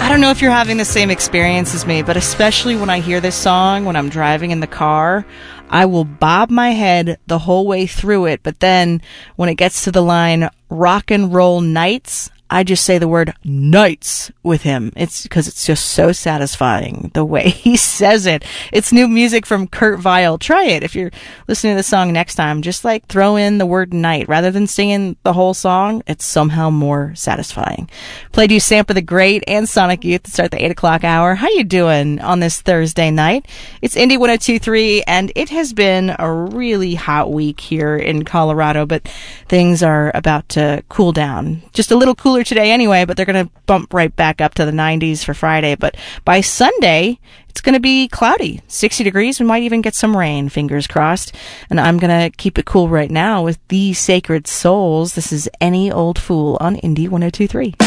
I don't know if you're having the same experience as me, but especially when I hear this song when I'm driving in the car, I will bob my head the whole way through it, but then when it gets to the line, rock and roll nights, I just say the word nights with him. It's because it's just so satisfying the way he says it. It's new music from Kurt Vile. Try it. If you're listening to the song next time, just like throw in the word night. Rather than singing the whole song, it's somehow more satisfying. Played you Sampa the Great and Sonic Youth to start the 8 o'clock hour. How you doing on this Thursday night? It's Indie 102.3, and it has been a really hot week here in Colorado, but things are about to cool down. Just a little cooler today anyway, but they're going to bump right back up to the 90s for Friday. But by Sunday, it's going to be cloudy, 60 degrees. We might even get some rain, fingers crossed. And I'm going to keep it cool right now with The Sacred Souls. This is Any Old Fool on Indie 102.3.